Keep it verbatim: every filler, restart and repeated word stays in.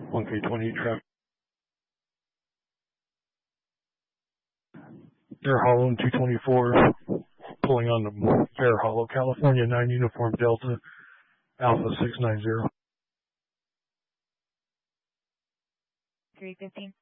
one K twenty-eight traffic. Bear Hollow two twenty-four, pulling on the Bear Hollow, California nine Uniform Delta, Alpha six nine zero. three fifteen.